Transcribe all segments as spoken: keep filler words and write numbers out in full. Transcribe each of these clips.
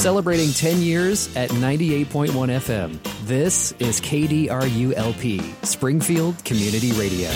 Celebrating ten years at ninety-eight point one F M. This is K D R U L P, Springfield Community Radio.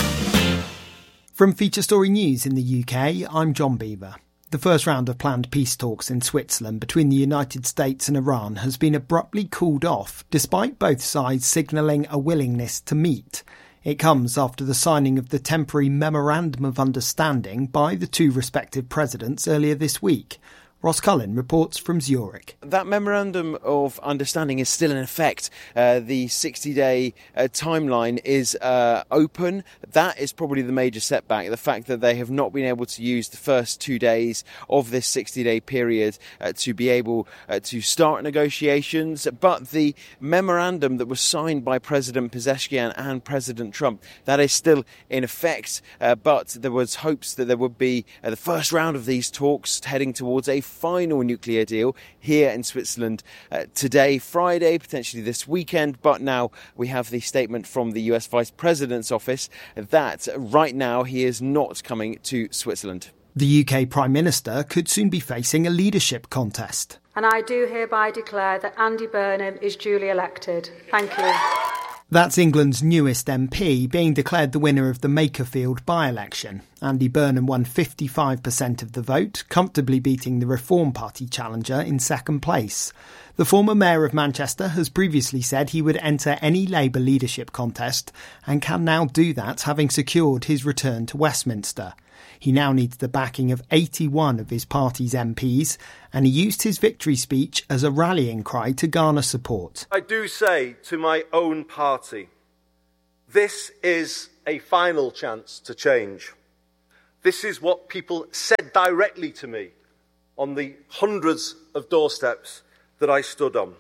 From Feature Story News in the U K, I'm John Beaver. The first round of planned peace talks in Switzerland between the United States and Iran has been abruptly called off, despite both sides signalling a willingness to meet. It comes after the signing of the temporary Memorandum of Understanding by the two respective presidents earlier this week. Ross Cullen reports from Zurich. That Memorandum of Understanding is still in effect. Uh, the sixty-day uh, timeline is uh, open. That is probably the major setback, the fact that they have not been able to use the first two days of this sixty-day period uh, to be able uh, to start negotiations. But the memorandum that was signed by President Pezeshkian and President Trump, that is still in effect. Uh, but there was hopes that there would be uh, the first round of these talks heading towards a final nuclear deal here in Switzerland uh, today, Friday, potentially this weekend. But now we have the statement from the U S Vice President's office that right now he is not coming to Switzerland. The U K Prime Minister could soon be facing a leadership contest. And I do hereby declare that Andy Burnham is duly elected. Thank you. That's England's newest M P, being declared the winner of the Makerfield by-election. Andy Burnham won fifty-five percent of the vote, comfortably beating the Reform Party challenger in second place. The former mayor of Manchester has previously said he would enter any Labour leadership contest and can now do that, having secured his return to Westminster. He now needs the backing of eighty-one of his party's M Ps, and he used his victory speech as a rallying cry to garner support. I do say to my own party, this is a final chance to change. This is what people said directly to me on the hundreds of doorsteps that I stood on.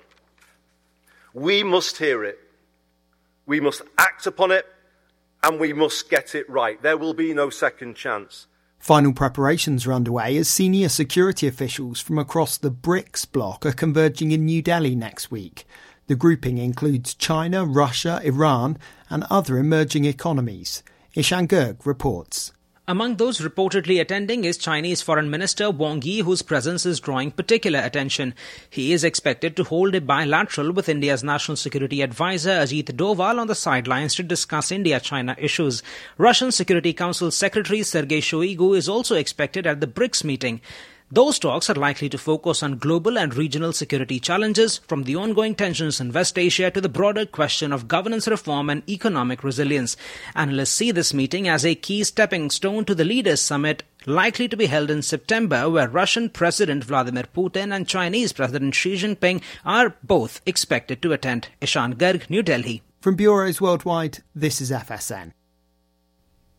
We must hear it. We must act upon it, and we must get it right. There will be no second chance. Final preparations are underway as senior security officials from across the BRICS bloc are converging in New Delhi next week. The grouping includes China, Russia, Iran and other emerging economies. Ishan Gerg reports. Among those reportedly attending is Chinese Foreign Minister Wang Yi, whose presence is drawing particular attention. He is expected to hold a bilateral with India's National Security Advisor Ajit Doval on the sidelines to discuss India-China issues. Russian Security Council Secretary Sergei Shoigu is also expected at the BRICS meeting. Those talks are likely to focus on global and regional security challenges, from the ongoing tensions in West Asia to the broader question of governance reform and economic resilience. Analysts see this meeting as a key stepping stone to the Leaders' Summit, likely to be held in September, where Russian President Vladimir Putin and Chinese President Xi Jinping are both expected to attend. Ishan Garg, New Delhi. From bureaus worldwide, this is F S N.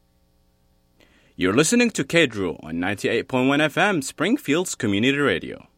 You're listening to K D R U on ninety-eight point one F M, Springfield's Community Radio.